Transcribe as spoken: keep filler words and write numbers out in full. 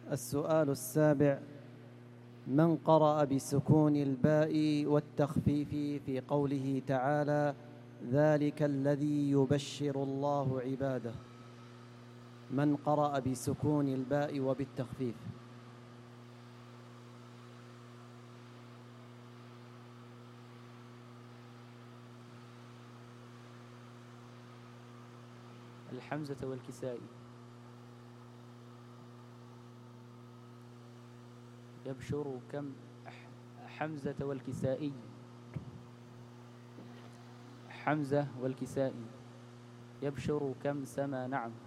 السؤال السابع: من قرأ بسكون الباء والتخفيف في قوله تعالى ذلك الذي يبشر الله عباده؟ من قرأ بسكون الباء وبالتخفيف؟ الحمزة والكسائي. يبشر كم حمزة والكسائي. حمزة والكسائي. يبشر كم سما. نعم.